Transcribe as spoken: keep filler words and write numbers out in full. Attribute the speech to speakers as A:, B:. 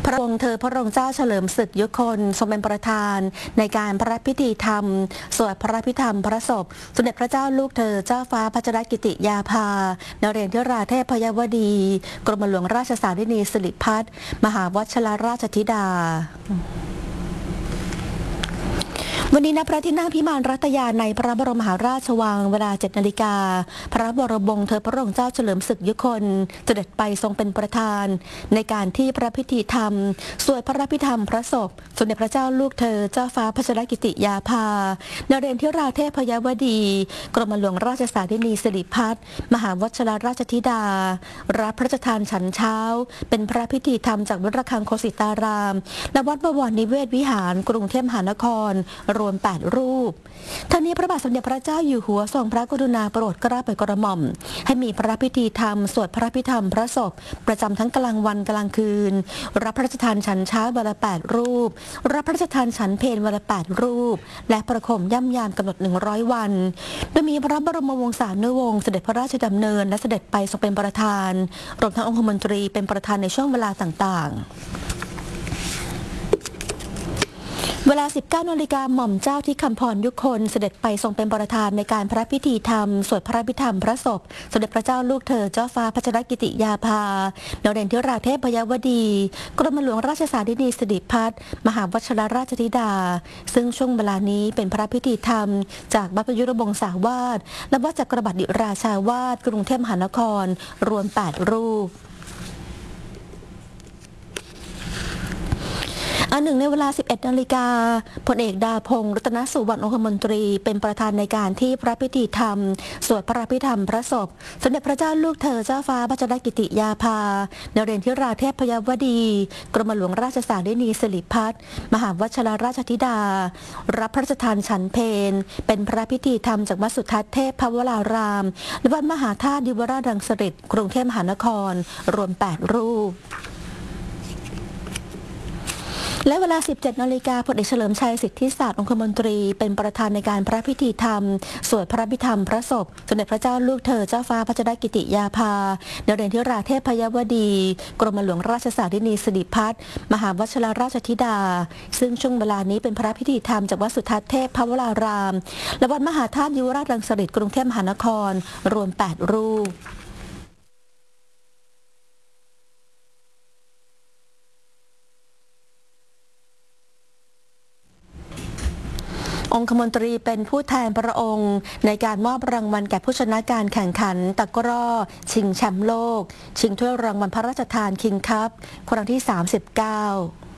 A: พระองค์เธอพระองค์เจ้าเฉลิมศึกยุคนทรงเป็นประธานในการพระพิธีธรรมสวดพระพิธรรมพระศพสมเด็จพระเจ้าลูกเธอเจ้าฟ้าพัชรกิติยาภานเรศธิราเทพยวดีกรมหลวงราชสารินีสิริพัฒน์มหาวชิรราชธิดาวันนี้ณพระที่นั่งพิมานรัตยาในพระบรมมหาราชวังเวลาเจ็ดนาฬิกาพระบรมวงศ์เธอพระองค์เจ้าเฉลิมศึกยุคนเสด็จไปทรงเป็นประธานในการที่พระพิธีธรรมสวดพระพิธรรมพระศพสมเด็จพระเจ้าลูกเธอเจ้าฟ้าพัชรกิติยาภานเรศธิราเทพยวดีกรมหลวงราชสารินีสิริพัฒน์มหาวชิรราชธิดารับพระราชทานฉันเช้าเป็นพระพิธีธรรมจากวัดระฆังโคสิตารามและวัดบวรนิเวศวิหารกรุงเทพมหานครรวมแปดรูปทั้งนี้พระบาทสมเด็จพระเจ้าอยู่หัวทรงพระกรุณาโปรดเกล้าโปรดกระหม่อมให้มีพระพิธีธรรมสวดพระพิธรรมพระศพประจำทั้งกลางวันกลางคืนรับพระราชทานฉันเช้าวันละแปดรูปรับพระราชทานฉันเพลวันละแปดรูปและประโคมย่ำยามกำหนดหนึ่งร้อยวันโดยมีพระบรมวงศานุวงศ์เสด็จพระราชดำเนินและเสด็จไปทรงเป็นประธานรวมทั้งองคมนตรีเป็นประธานในช่วงเวลาต่างๆเวลา สิบเก้านาฬิกาหม่อมเจ้าที่คำพรยุคนเสด็จไปทรงเป็นประธานในการพระพิธีธรรมสวดพระพิธรรมพระศพสมเด็จพระเจ้าลูกเธอเจ้าฟ้าพัชรกิติยาภานเรศธิราเทพยวดีกรมหลวงราชสารินีสิริพัฒน์มหาวชิรราชธิดาซึ่งช่วงเวลานี้เป็นพระพิธีธรรมจากวัดประยุรบงศาวาสและวัดจักรบดิราชาวาสกรุงเทพมหานครรวมแปดรูปอันหนึ่งในเวลา สิบเอ็ดนาฬิกาพลเอกดาพงษ์รัตนสุวรรณองคมนตรีเป็นประธานในการที่พระพิธีธรรมสวดพระพิธรรมพระศพสมเด็จพระเจ้าลูกเธอเจ้าฟ้าพัชรกิติยาภานเรศธิราเทพยวดีกรมหลวงราชสารินีสิริพัฒน์มหาวชิรราชธิดารับพระราชทานฉันเพลเป็นพระพิธีธรรมจากวัดสุทัศน์เทพพวรารามและวัดมหาธาตุดิวราชรังสฤษฎ์กรุงเทพมหานครรวมแปดรูปและเวลา สิบเจ็ดนาฬิกาพลเอกเฉลิมชัยสิทธิศาสตร์องคมนตรีเป็นประธานในการพระพิธีธรรมสวดพระพิธรรมพระศพสมเด็จพระเจ้าลูกเธอเจ้าฟ้าพัชรกิติยาภานเรศธิราเทพยวดีกรมหลวงราชสารินีสิริพัฒน์มหาวชิรราชธิดาซึ่งช่วงเวลานี้เป็นพระพิธีธรรมจากวัดสุทัศน์เทพพวรารามและวัดมหาธาตุดิวราชรังสฤษฎ์กรุงเทพมหานครรวมแปดรูปองคมนตรีเป็นผู้แทนพระองค์ในการมอบรางวัลแก่ผู้ชนะการแข่งขันตะกร้อชิงแชมป์โลกชิงถ้วยรางวัลพระราชทานคิงส์คัพครั้งที่สามสิบเก้า